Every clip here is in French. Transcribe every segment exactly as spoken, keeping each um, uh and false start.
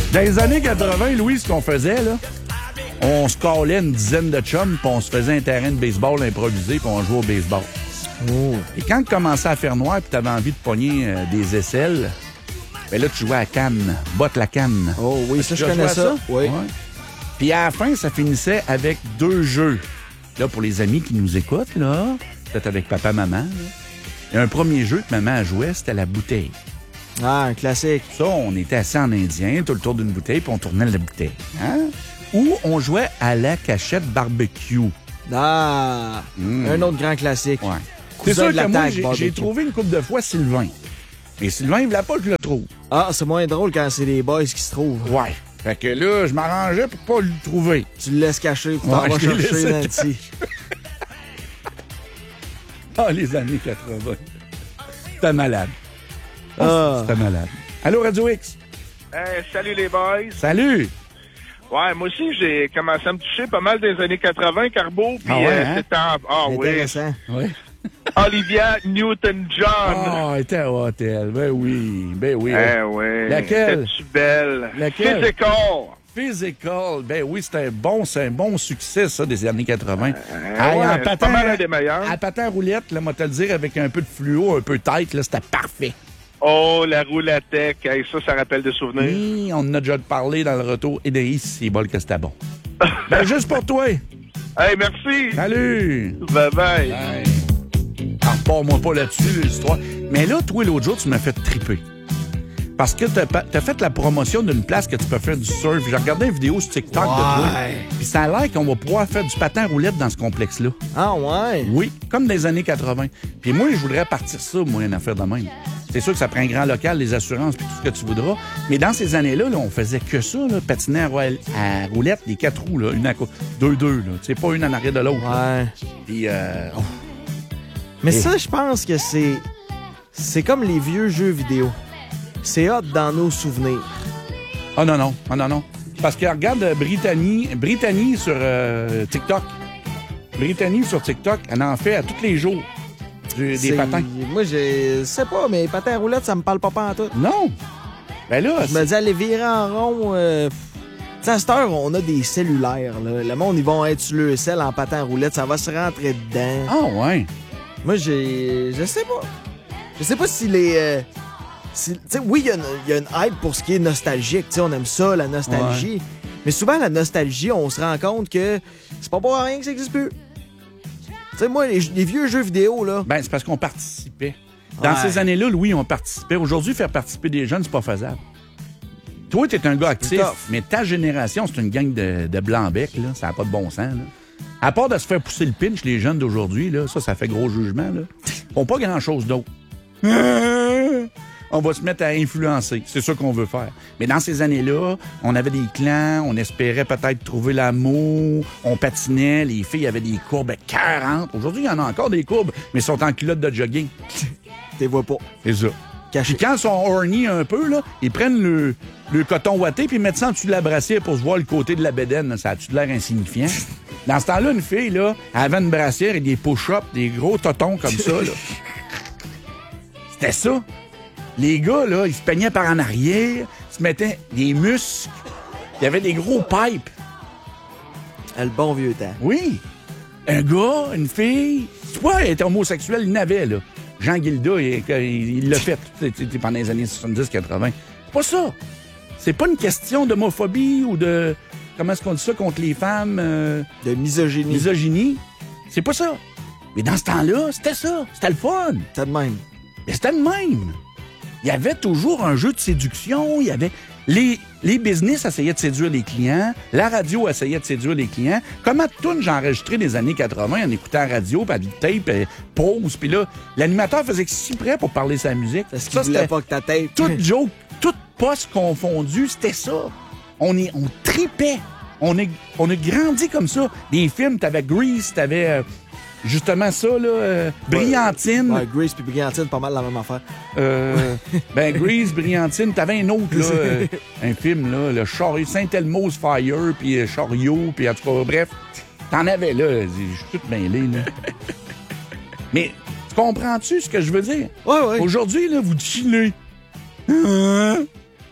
Dans les années quatre-vingt, Louis, ce qu'on faisait, là, on se collait une dizaine de chums, puis on se faisait un terrain de baseball improvisé, puis on jouait au baseball. Oh. Et quand tu commençais à faire noir, puis tu avais envie de pogner euh, des aisselles, ben là, tu jouais à canne. Botte la canne. Oh oui, ça, je connais ça. ça. Oui. Ouais. Puis à la fin, ça finissait avec deux jeux. Là, pour les amis qui nous écoutent, là, peut-être avec papa, maman, là, il y a un premier jeu que maman a joué, c'était la bouteille. Ah, un classique. Ça, on était assis en indien, tout le tour d'une bouteille, puis on tournait la bouteille. Hein? Ou on jouait à la cachette barbecue. Ah, mmh. Un autre grand classique. Ouais. C'est sûr que moi, j'ai, j'ai trouvé une couple de fois Sylvain. Mais Sylvain, il voulait pas que je le trouve. Ah, c'est moins drôle quand c'est les boys qui se trouvent. Ouais. Fait que là, je m'arrangeais pour pas le trouver. Tu le laisses cacher, tu t'en ouais, vas chercher Nancy. Ah, les années quatre-vingt. T'es malade. Ah. T'es malade. Allô, Radio X? Hey, salut les boys. Salut. Ouais, moi aussi, j'ai commencé à me toucher pas mal des années quatre-vingt, Carbo. Puis ah ouais, euh, hein? c'était en... Ah oui. Intéressant. Oui. Olivia Newton-John. Ah, elle était à hôtel. Ben oui, ben oui. Eh oui. Laquelle? C'était-tu belle? Laquelle? Physical. Physical. Ben oui, c'était un bon, c'est un bon succès, ça, des années quatre-vingt. Euh, hey, ouais, en c'est patin, pas mal un des meilleurs. À patin roulette, là, moi te le dire, avec un peu de fluo, un peu tight, là, c'était parfait. Oh, la roulatec. Hey, ça, ça rappelle des souvenirs. Oui, on en a déjà parlé dans le retour. Et Denis, c'est bol que c'était bon. Ben, juste pour toi. Hey, merci. Salut. Bye-bye. Bye. Repars-moi pas là-dessus, l'histoire. Mais là, toi, l'autre jour, tu m'as fait triper. Parce que t'as, t'as fait la promotion d'une place que tu peux faire du surf. J'ai regardé une vidéo sur TikTok ouais. de toi. Puis ça a l'air qu'on va pouvoir faire du patin roulette dans ce complexe-là. Ah ouais? Oui, comme des années quatre-vingt. Puis moi, je voudrais partir ça, moi, une affaire de même. C'est sûr que ça prend un grand local, les assurances, puis tout ce que tu voudras. Mais dans ces années-là, là, on faisait que ça, là, patiner à, à roulette, les quatre roues, là, une à côté, deux, deux, là. C'est pas une en arrière de l'autre. Ouais. Puis, euh... oh. Mais Et... ça, je pense que c'est... C'est comme les vieux jeux vidéo. C'est hot dans nos souvenirs. Ah non, non. Ah non, non. Parce que regarde Brittany, Brittany sur euh, TikTok. Brittany sur TikTok, elle en fait à tous les jours. Des c'est... patins. Moi, je sais pas, mais patins à roulettes, ça me parle pas pantoute. Non. Ben là, je c'est... me dis, aller virer en rond... Euh... Tu sais, à cette heure, on a des cellulaires. Là. Le monde, ils vont être sur le sel en patin à roulettes. Ça va se rentrer dedans. Ah ouais. Moi, j'ai... Je sais pas. Je sais pas si les... Euh... Si... Oui, il y, y a une hype pour ce qui est nostalgique. T'sais, on aime ça, la nostalgie. Ouais. Mais souvent, la nostalgie, on se rend compte que c'est pas pour rien que ça existe plus. Tu sais, moi, les, les vieux jeux vidéo, là... Ben, c'est parce qu'on participait. Dans ouais. ces années-là, Louis, on participait. Aujourd'hui, faire participer des jeunes, c'est pas faisable. Toi, t'es un gars actif, mais ta génération, c'est une gang de, de blancs-becs, là. Ça n'a pas de bon sens, là. À part de se faire pousser le pinch, les jeunes d'aujourd'hui, là, ça, ça fait gros jugement, là. Ils font pas grand-chose d'autre. On va se mettre à influencer. C'est ça qu'on veut faire. Mais dans ces années-là, on avait des clans, on espérait peut-être trouver l'amour, on patinait, les filles avaient des courbes quarante. Aujourd'hui, il y en a encore des courbes, mais ils sont en culotte de jogging. T'es vois pas. C'est ça. Puis quand ils sont horny un peu, là, ils prennent le, le coton ouaté puis ils mettent ça en dessous de la brassière pour se voir le côté de la bédaine. Ça a-tu de l'air insignifiant? Dans ce temps-là, une fille, là, elle avait une brassière et des push-ups, des gros totons comme ça, là. C'était ça. Les gars, là, ils se peignaient par en arrière, ils se mettaient des muscles, il y avait des gros pipes. Le bon vieux temps. Oui. Un gars, une fille, tu vois, elle était homosexuel, il n'avait, là. Jean Guilda, il, il, il l'a fait pendant les années soixante-dix quatre-vingt. C'est pas ça. C'est pas une question d'homophobie ou de... Comment est-ce qu'on dit ça contre les femmes? Euh, de misogynie. Misogynie. C'est pas ça. Mais dans ce temps-là, c'était ça. C'était le fun. C'était de même. Mais c'était de même. Il y avait toujours un jeu de séduction. Il y avait... Les, les business essayaient de séduire les clients. La radio essayait de séduire les clients. Comment de tunes j'ai enregistré des années quatre-vingt en écoutant la radio, puis du tape, puis pause, puis là, l'animateur faisait que si prêt pour parler sa musique. Parce qu'il voulait pas que ta tête... Toute joke, toute poste confondue, c'était ça. On, est, on tripait. On, est, on a grandi comme ça. Des films, t'avais Grease, t'avais... Euh, Justement ça, là, euh, Brillantine. Ouais, ouais, Grease puis Brillantine, pas mal la même affaire. Euh, ben, Grease, Brillantine, t'avais un autre, là, euh, un film, là, le Chariot, Saint-Elmo's Fire, puis euh, Chariot, puis en tout cas, bref, t'en avais, là, je suis tout mêlé, là. Mais, tu comprends-tu ce que je veux dire? Ouais, ouais. Aujourd'hui, là, vous chillez. Hein?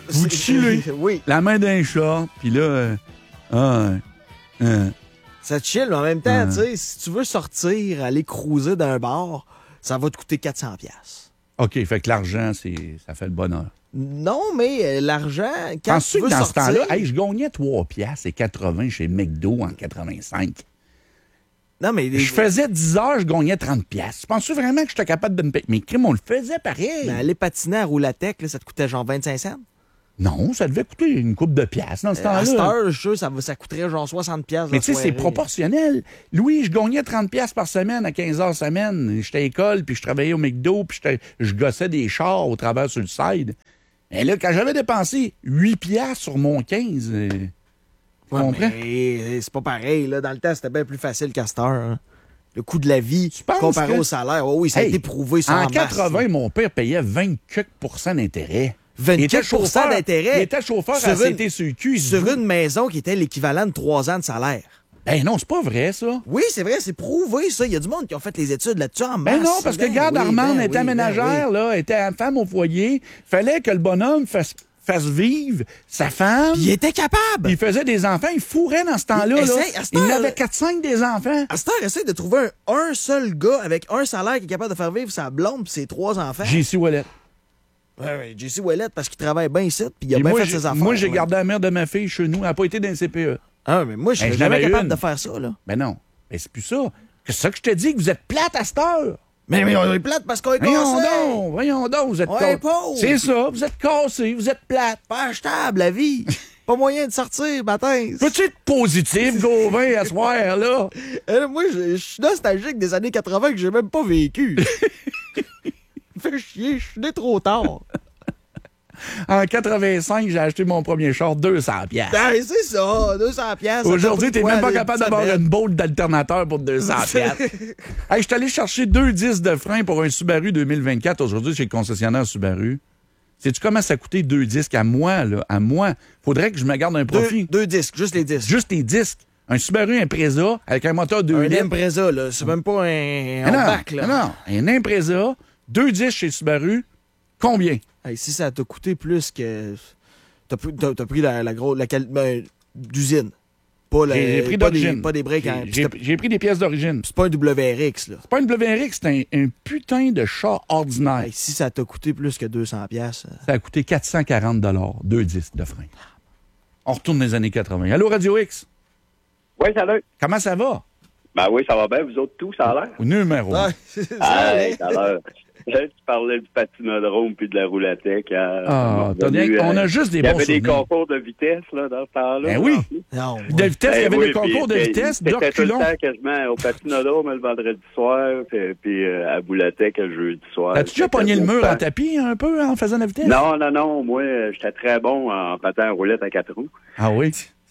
Vous chillez. Oui. La main d'un chat, puis là... Euh, ah, euh, Ça te chill, mais en même temps, Euh. tu sais, si tu veux sortir, aller cruiser d'un bar, ça va te coûter quatre cents piastres. OK, fait que l'argent, c'est, ça fait le bonheur. Non, mais euh, l'argent, quand Penses-tu tu veux que dans sortir... ce temps-là, hey, je gagnais trois piastres et quatre-vingts chez McDo en quatre-vingt-cinq. Non, mais... Je faisais dix heures, je gagnais trente piastres. Penses-tu vraiment que j'étais capable de me payer? Mais crime, on le faisait pareil. Mais aller patiner à Roulatec, là, ça te coûtait genre vingt-cinq cents. Non, ça devait coûter une coupe de piastres dans ce Euh, temps-là. à cette heure, je suis sûr, ça, va- ça coûterait genre soixante piastres. Mais la tu sais, c'est soirée. proportionnel. Louis, je gagnais trente piastres par semaine à quinze heures semaine. J'étais à l'école, puis je travaillais au McDo, puis j'étais- je gossais des chars au travers sur le side. Et là, quand j'avais dépensé huit piastres sur mon quinze, euh, tu Ouais, comprends? mais c'est pas pareil. Là. Dans le temps, c'était bien plus facile qu'à cette heure. hein. Le coût de la vie penses comparé que- au salaire. Oh oui, ça a Hey, été prouvé ça En en quatre-vingts, masse, mon père payait vingt-quatre pour cent d'intérêt. vingt-quatre Il était pour cent chauffeur- d'intérêt. Il était chauffeur Sur à une- C T C Q. sur une maison qui était l'équivalent de trois ans de salaire. Ben non, c'est pas vrai, ça. Oui, c'est vrai, c'est prouvé, ça. Il y a du monde qui ont fait les études là-dessus en masse. Ben non, parce que, Ben regarde, oui, Armande ben était oui, ben ménagère, oui. là, était femme au foyer. Fallait que le bonhomme fasse, fasse vivre sa femme. Puis il était capable. Il faisait des enfants, il fourrait dans ce temps-là. Il là. essaye, à cette Il en heure- avait quatre cinq des enfants. À cette heure, essaye de trouver un, un seul gars avec un salaire qui est capable de faire vivre sa blonde et ses trois enfants. J C Wallet. Ouais, ouais, J C Ouellet, parce qu'il travaille bien ici, puis il a Et bien moi, fait j'ai- ses affaires. moi, j'ai ouais. gardé la mère de ma fille chez nous. Elle n'a pas été dans le C P E. Ah, mais moi, je Hey, serais j'en jamais avais capable une. de faire ça, là. Ben non. Ben c'est plus ça. C'est ça que je te dis, que vous êtes plate à cette heure. Mais, mais on est plate parce qu'on est Voyons cassé. donc, voyons donc, vous êtes On ca- est pauvre. C'est ça, vous êtes cassés, vous êtes plate. Pas achetable, la vie. Pas moyen de sortir, matin. Peux-tu être positif, Gauvin, à soir, là? Euh, moi, je je suis nostalgique des années quatre-vingts que j'ai même pas vécu. Fait chier, je suis né trop tard. En quatre-vingt-cinq, j'ai acheté mon premier char deux cents piastres. Ben, c'est ça, deux cents piastres. Aujourd'hui, t'es même pas capable d'avoir une boule d'alternateur pour deux cents piastres. Hey, je suis allé chercher deux disques de frein pour un Subaru deux mille vingt-quatre aujourd'hui chez le concessionnaire Subaru. Sais-tu comment ça coûtait deux disques à moi, là? À moi. Faudrait que je me garde un profit. Deux, deux disques, juste les disques. Juste les disques. Un Subaru Impreza avec un moteur deux un litres. Impreza, là. C'est même pas un, Ah un non, bac, là. non, un Impreza, deux disques chez Subaru. Combien? Hey, si ça t'a coûté plus que. T'as pris, t'as, t'as pris la, la grosse. La quali- ben, d'usine. Pas, la, J'ai j'ai pris pas, des, d'origine. pas des breaks. en- J'ai- pis J'ai c'est j'ai pris des pièces d'origine. c'est pas un W R X, là. C'est pas une W R X, c'est un, un putain de chat ordinaire. Hey, si ça t'a coûté plus que deux cents piastres. euh, Ça a coûté quatre cent quarante dollars, deux disques de frein. On retourne dans les années quatre-vingts. Allô, Radio X? Oui, salut. Comment ça va? Ben oui, ça va bien, vous autres, tout, ça a l'air. Numéro un. Ouais, c'est ça, Ah, hein. ça a l'air. Tu parlais du patinodrome puis de la roulatec. Hein, Ah, t'as bien- on a juste des Il y bons avait des souvenirs. concours de vitesse là, dans ce temps-là. Ben oui. Non, De ouais. vitesse, il y avait Ben oui, des concours de puis, vitesse, C'était tout le d'orculons. temps quasiment au patinodrome le vendredi soir, puis, puis euh, à Boulatec le jeudi soir. As-tu déjà C'était pogné le tout mur temps. en tapis un peu en faisant la vitesse? Non, non, non. Moi, euh, j'étais très bon en patin à roulette à quatre roues. Ah oui?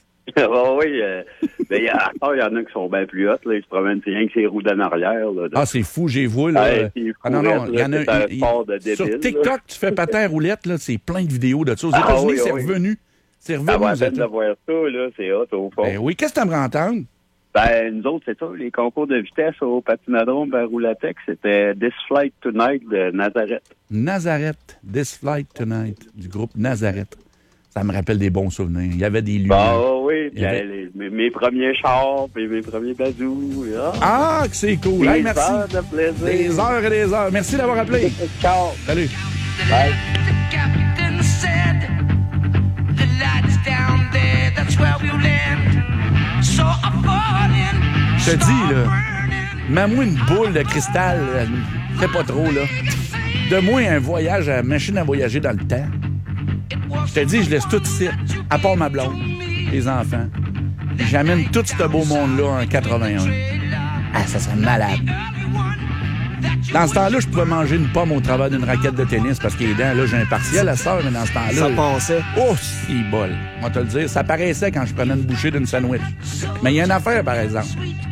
Ah oui, euh, ben, il y a- encore, il y en a qui sont bien plus hautes. Là, ils se promènent rien que ses roues d'en arrière. Là, Ah, c'est fou, j'ai vu, là. Ouais, puis Ah non, non, courir, il y en a... là, c'est un il- il- sport de sur débile, TikTok, là. tu fais patin à roulette, là, c'est plein de vidéos de ça. Aux Ah États-Unis, oui, c'est oui. revenu. C'est revenu. Ça va à aux peine États- de voir ça, là, c'est hot au fond. Ben oui, qu'est-ce que t'aimerais entendre? Ben, nous autres, c'est ça, les concours de vitesse au patinodrome à Roulatec, c'était This Flight Tonight de Nazareth. Nazareth, This Flight Tonight, du groupe Nazareth. Ça me rappelle des bons souvenirs. Il y avait des lieux. Bah oui, Il y avait- puis, les- mes, mes premiers chars, puis mes premiers bazous. Ah, Ah, que c'est cool. Hey, des merci. heures de plaisir. Des heures et des heures. Merci d'avoir appelé. Ciao. Salut. Bye. The captain said, the light's down there, that's where we'll land. So I fall in. Je te dis, là, mets-moi une boule de cristal. là. Fais pas trop, là. Donne-moi un voyage, à machine à voyager dans le temps. Je te dis, je laisse tout ici, à part ma blonde, les enfants. J'amène tout ce beau monde-là en quatre-vingt-un. Ah, ça serait malade. Dans ce temps-là, je pouvais manger une pomme au travers d'une raquette de tennis parce qu'il est dedans. Là, j'ai un partiel à sœur, mais dans ce temps-là... Ça passait. Oh, si bol. On va te le dire, ça paraissait quand je prenais une bouchée d'une sandwich. Mais il y a une affaire, par exemple.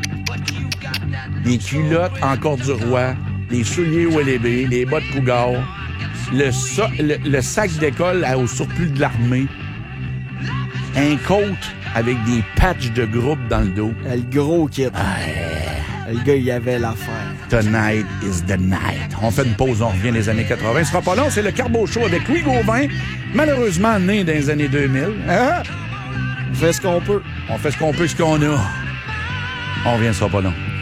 Les culottes encore du roi, les souliers O L B, les bottes Cougar, le, so- le, le sac d'école à- au surplus de l'armée, un coat avec des patchs de groupe dans le dos. Euh, Le gros kit. Le gars, il avait l'affaire. Tonight is the night. On fait une pause, on revient des années quatre-vingts. Ce sera pas long, c'est le Carbo Show avec Louis Gauvin, malheureusement né dans les années deux mille. Hein? On fait ce qu'on peut. On fait ce qu'on peut, ce qu'on a. On revient, ce sera pas long.